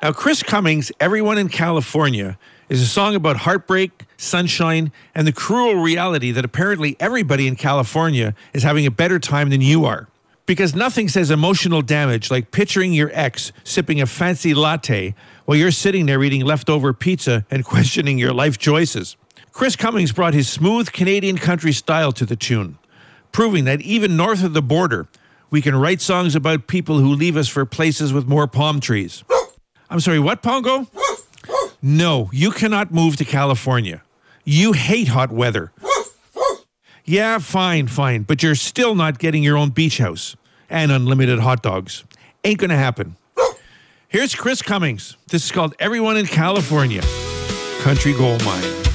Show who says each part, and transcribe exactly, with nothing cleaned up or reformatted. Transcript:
Speaker 1: Now, Chris Cummings' Everyone in California is a song about heartbreak, sunshine, and the cruel reality that apparently everybody in California is having a better time than you are. Because nothing says emotional damage like picturing your ex sipping a fancy latte while you're sitting there eating leftover pizza and questioning your life choices. Chris Cummings brought his smooth Canadian country style to the tune, proving that even north of the border, we can write songs about people who leave us for places with more palm trees. I'm sorry, what, Pongo? No, you cannot move to California. You hate hot weather. Yeah, fine, fine, but you're still not getting your own beach house and unlimited hot dogs. Ain't gonna happen. Here's Chris Cummings. This is called Everyone in California. Country Gold Mine.